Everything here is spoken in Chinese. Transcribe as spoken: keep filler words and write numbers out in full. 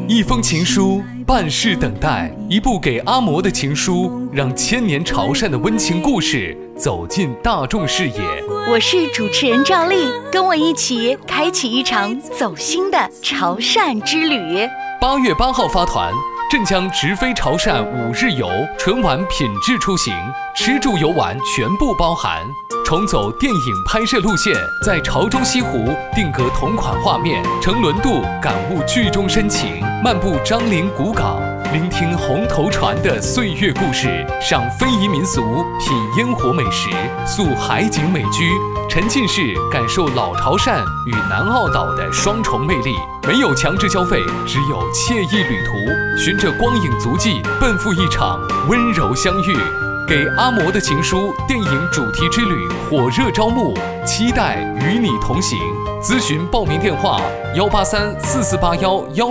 一封情书，半世等待，一部给阿嬷的情书，让千年潮汕的温情故事走进大众视野。 我是主持人赵丽，跟我一起开启一场走心的潮汕之旅。 八月八号发团，镇江直飞潮汕五日游，纯玩品质出行，吃住游玩全部包含。重走电影拍摄路线，在潮州西湖定格同款画面，乘轮渡感悟剧中深情，漫步樟林古港，聆听红头船的岁月故事，赏非遗民俗，品烟火美食，宿海景美居，沉浸式感受老潮汕与南澳岛的双重魅力。没有强制消费，只有惬意旅途，循着光影足迹，奔赴一场温柔相遇。给阿嬷的情书电影主题之旅火热招募，期待与你同行。咨询报名电话：幺八三四四八幺幺。